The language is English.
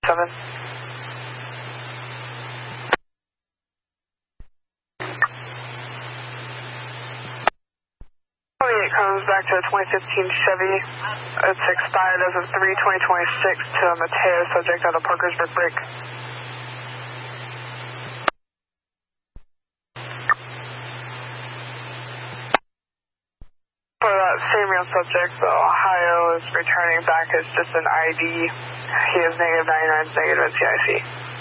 7. Comes back to a 2015 Chevy. It's expired as of 3/2026 to Mateo, subject out of Parkersburg Break. For that same real subject, the Ohio is returning back as just an ID. He is -99, negative NCIC.